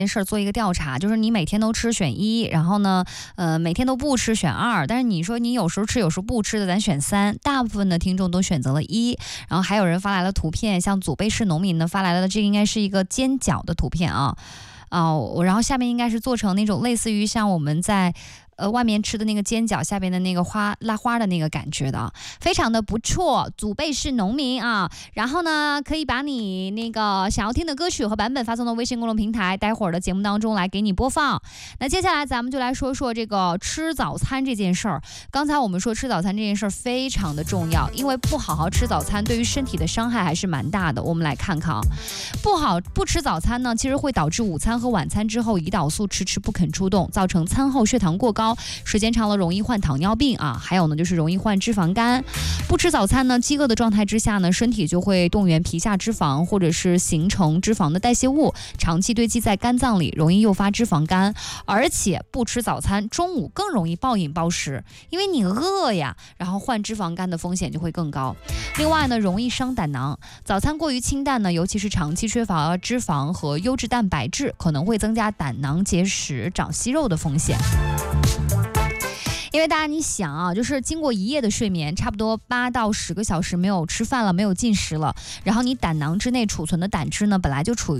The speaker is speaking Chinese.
件事做一个调查，就是你每天都吃选一，然后呢，每天都不吃选二，但是你说你有时候吃有时候不吃的，咱选三。大部分的听众都选择了一，然后还有人发来了图片，像祖辈式农民呢发来了，这个应该是一个煎饺的图片啊。然后下面应该是做成那种类似于像我们在外面吃的那个煎饺下边的那个拉花的那个感觉的，非常的不错。祖辈是农民啊，然后呢，可以把你那个想要听的歌曲和版本发送到微信公众平台，待会儿的节目当中来给你播放。那接下来咱们就来说说这个吃早餐这件事儿。刚才我们说吃早餐这件事儿非常的重要，因为不好好吃早餐对于身体的伤害还是蛮大的。我们来看看啊，不吃早餐呢，其实会导致午餐和晚餐之后胰岛素迟迟不肯出动，造成餐后血糖过高，时间长了容易患糖尿病啊，还有呢就是容易患脂肪肝。不吃早餐呢，饥饿的状态之下呢，身体就会动员皮下脂肪或者是形成脂肪的代谢物，长期堆积在肝脏里，容易诱发脂肪肝。而且不吃早餐，中午更容易暴饮暴食，因为你饿呀，然后患脂肪肝的风险就会更高。另外呢，容易伤胆囊。早餐过于清淡呢，尤其是长期缺乏脂肪和优质蛋白质，可能会增加胆囊结石、长息肉的风险。因为大家你想啊，就是经过一夜的睡眠，差不多8到10个小时没有吃饭了，没有进食了，然后你胆囊之内储存的胆汁呢，本来就处于